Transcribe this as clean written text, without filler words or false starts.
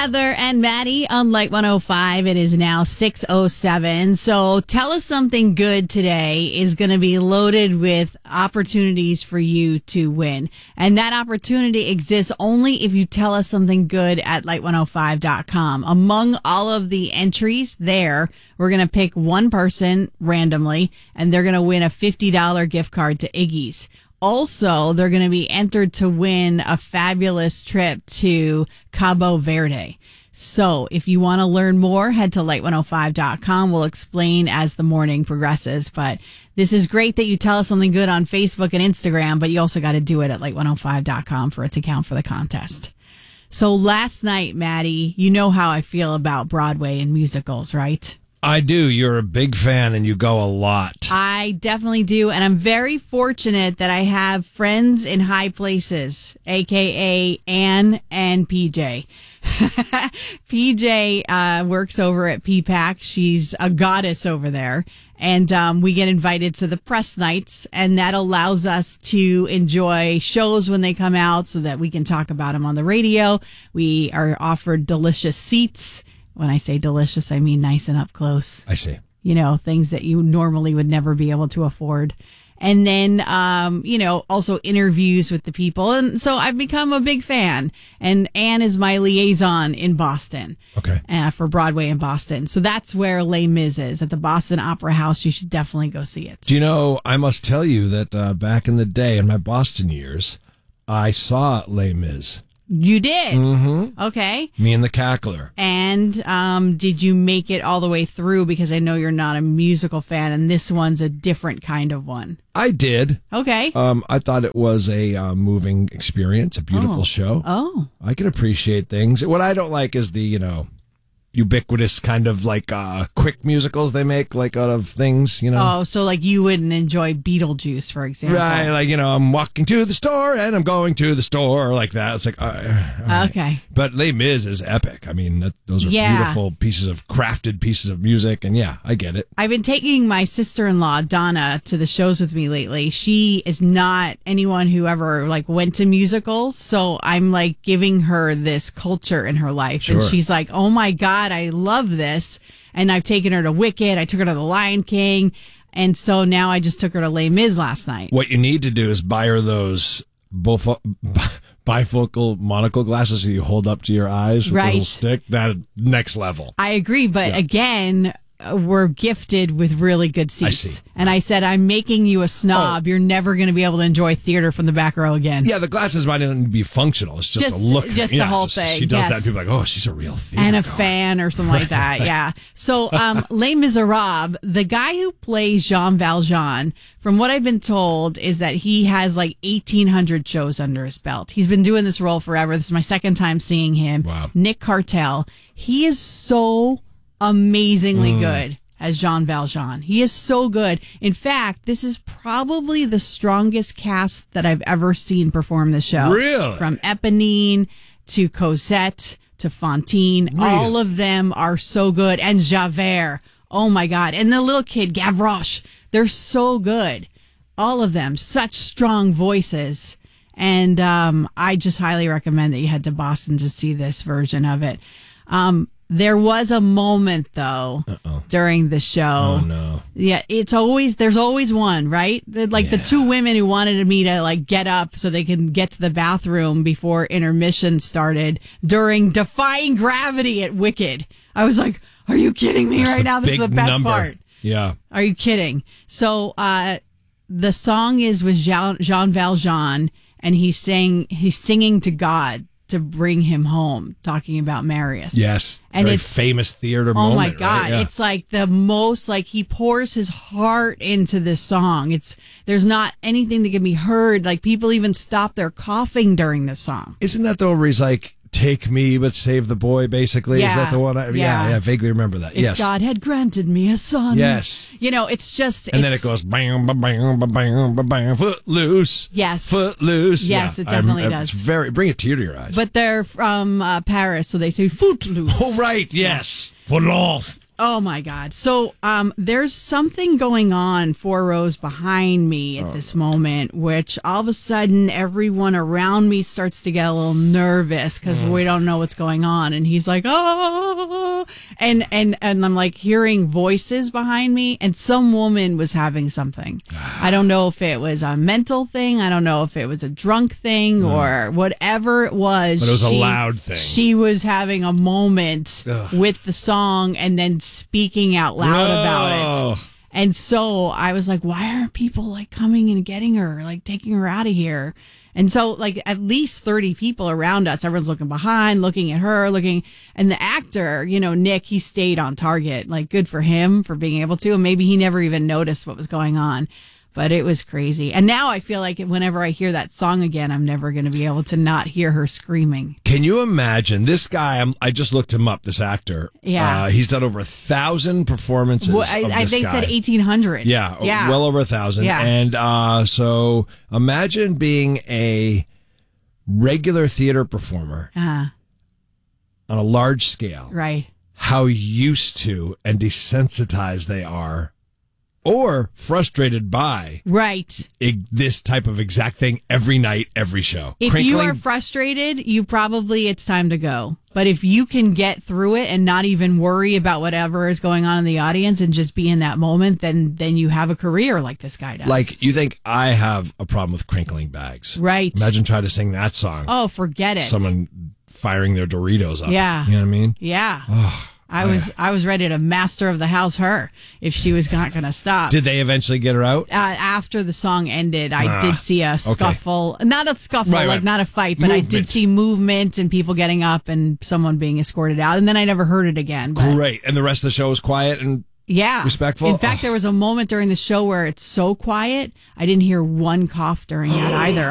Heather and Maddie on Light 105. It is now 6:07. So Tell Us Something Good today is going to be loaded with opportunities for you to win. And that opportunity exists only if you tell us something good at light105.com. Among all of the entries there, we're going to pick one person randomly, and they're going to win a $50 gift card to Iggy's. Also, they're going to be entered to win a fabulous trip to Cabo Verde. So if you want to learn more, head to light105.com. We'll explain as the morning progresses. But this is great that you tell us something good on Facebook and Instagram, but you also got to do it at light105.com for it to count for the contest. So last night, Maddie, you know how I feel about Broadway and musicals, right? I do. You're a big fan and you go a lot. I definitely do. And I'm very fortunate that I have friends in high places, a.k.a. Anne and PJ. PJ works over at PPAC. She's a goddess over there. And we get invited to the press nights, and that allows us to enjoy shows when they come out so that we can talk about them on the radio. We are offered delicious seats. When I say delicious, I mean nice and up close. I see. You know, things that you normally would never be able to afford. And then, also interviews with the people. And so I've become a big fan. And Anne is my liaison in Boston. Okay. For Broadway in Boston. So that's where Les Mis is, at the Boston Opera House. You should definitely go see it. Do you know, I must tell you that back in the day, in my Boston years, I saw Les Mis. You did? Mm-hmm. Okay. Me and the Cackler. And did you make it all the way through? Because I know you're not a musical fan, and this one's a different kind of one. I did. Okay. I thought it was a moving experience, a beautiful show. Oh. I can appreciate things. What I don't like is the, ubiquitous kind of like quick musicals they make like out of things, Oh, so like you wouldn't enjoy Beetlejuice, for example. Right, like, I'm walking to the store and I'm going to the store, like that. It's like, okay. But Les Mis is epic. I mean, those are beautiful crafted pieces of music, and yeah, I get it. I've been taking my sister-in-law, Donna, to the shows with me lately. She is not anyone who ever went to musicals, so I'm giving her this culture in her life. Sure. And she's like, oh my God, I love this. And I've taken her to Wicked. I took her to The Lion King. And so now I just took her to Les Mis last night. What you need to do is buy her those bifocal monocle glasses that you hold up to your eyes with a little stick. That next level. I agree. But again, we're gifted with really good seats. I see. And I said, I'm making you a snob. You're never going to be able to enjoy theater from the back row again. Yeah, the glasses might not be functional. It's just a look. Just the whole thing. She does that, and people are like, oh, she's a real theater and a goer. fan or something like that. Yeah. So, Les Miserables, the guy who plays Jean Valjean, from what I've been told, is that he has 1,800 shows under his belt. He's been doing this role forever. This is my second time seeing him. Wow. Nick Cartel. He is so amazingly good as Jean Valjean. He is so good. In fact, this is probably the strongest cast that I've ever seen perform the show. Really? From Eponine to Cosette to Fantine. Really? All of them are so good. And Javert. Oh my God. And the little kid, Gavroche. They're so good. All of them. Such strong voices. And I just highly recommend that you head to Boston to see this version of it. There was a moment, though, during the show. Oh, no. Yeah, there's always one, right? The two women who wanted me to, get up so they can get to the bathroom before intermission started during Defying Gravity at Wicked. I was like, are you kidding me right now? This is the best part. Yeah. Are you kidding? So, the song is with Jean Valjean, and he's singing to God to bring him home, talking about Marius. Yes. And very it's famous theater moment. Oh my God. Right? Yeah. It's the most, he pours his heart into this song. There's not anything that can be heard. People even stop their coughing during the song. Isn't that the one where he's like, take me but save the boy, basically? Yeah. Is that the one? I vaguely remember that. If God had granted me a son. Yes. It's just... And then it goes, bang, bang, bang, bang, bang, bang, footloose. Yes. Footloose. Yes, it definitely does. It's bring a tear to your eyes. But they're from Paris, so they say footloose. Oh, right. Yes. Footloose. Oh my God. So there's something going on 4 rows behind me at this moment, which all of a sudden everyone around me starts to get a little nervous because we don't know what's going on. And he's like, oh, and I'm like hearing voices behind me, and some woman was having something. I don't know if it was a mental thing. I don't know if it was a drunk thing or whatever it was. But it was a loud thing. She was having a moment with the song and then speaking out loud about it. And so I was like, why aren't people like coming and getting her, like taking her out of here? And so like at least 30 people around us, everyone's looking behind, looking at her, and the actor, Nick, he stayed on target. Like, good for him for being able to. And maybe he never even noticed what was going on. But it was crazy. And now I feel like whenever I hear that song again, I'm never going to be able to not hear her screaming. Can you imagine this guy? I just looked him up, this actor. Yeah. He's done over 1,000 performances. They said 1,800. Yeah. Well over 1,000. Yeah. And so imagine being a regular theater performer on a large scale. Right. How used to and desensitized they are, or frustrated by this type of exact thing every night, every show. If you are frustrated, it's time to go. But if you can get through it and not even worry about whatever is going on in the audience and just be in that moment, then you have a career like this guy does. Like, you think I have a problem with crinkling bags. Right. Imagine trying to sing that song. Oh, forget it. Someone firing their Doritos up. Yeah. You know what I mean? Yeah. I was ready to master of the house her if she was not going to stop. Did they eventually get her out? After the song ended, I did see a scuffle. Okay. Not a scuffle, like not a fight, but movement. I did see movement and people getting up and someone being escorted out. And then I never heard it again. But. Great. And the rest of the show was quiet and respectful? In fact, there was a moment during the show where it's so quiet, I didn't hear one cough during that either.